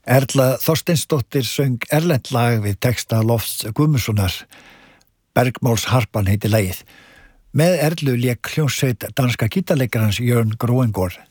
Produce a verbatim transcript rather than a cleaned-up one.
Erla Þorsteinsdóttir söng erlent lag við texta Lofts Guðmundssonar. Bergmálsharpan heitir lagið. Með Erlu lék hljómsveit danska gítarleikarans Jørn Groengård.